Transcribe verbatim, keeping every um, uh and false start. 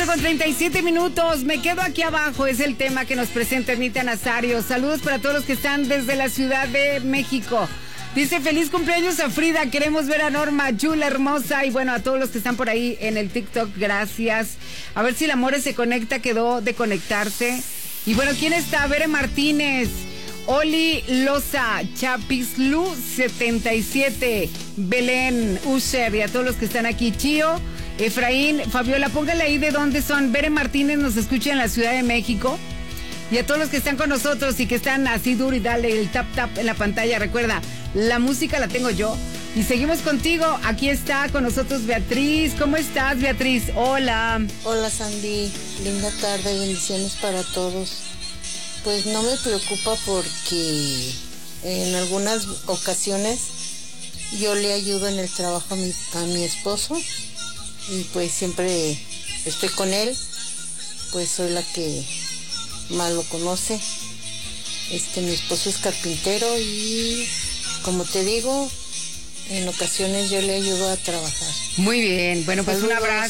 cuatro con treinta y siete minutos. Me quedo aquí abajo. Es el tema que nos presenta Anita Nazario. Saludos para todos los que están desde la Ciudad de México. Dice, feliz cumpleaños a Frida. Queremos ver a Norma, Yula hermosa. Y bueno, a todos los que están por ahí en el TikTok, gracias. A ver si el amor se conecta. Quedó de conectarse. Y bueno, ¿quién está? Bere Martínez, Oli Loza, Chapislu setenta y siete, Belén Usher y a todos los que están aquí. Chío, Efraín, Fabiola, póngale ahí de dónde son. Bere Martínez nos escucha en la Ciudad de México. Y a todos los que están con nosotros y que están así duro y dale el tap tap en la pantalla. Recuerda, la música la tengo yo. Y seguimos contigo. Aquí está con nosotros Beatriz. ¿Cómo estás, Beatriz? Hola. Hola, Sandy. Linda tarde, bendiciones para todos. Pues no me preocupa porque en algunas ocasiones yo le ayudo en el trabajo a mi, a mi esposo y pues siempre estoy con él, pues soy la que más lo conoce. Este, mi esposo es carpintero y como te digo, en ocasiones yo le ayudo a trabajar. Muy bien, bueno, pues Saludos. Un abrazo.